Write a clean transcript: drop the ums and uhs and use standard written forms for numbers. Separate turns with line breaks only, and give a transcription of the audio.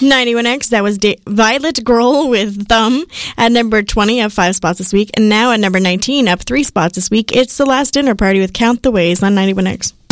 91X, that was Violet Grohl with Thumb at number 20, up 5 spots this week. And now at number 19, up 3 spots this week, it's The Last Dinner Party with Count the Ways on 91X.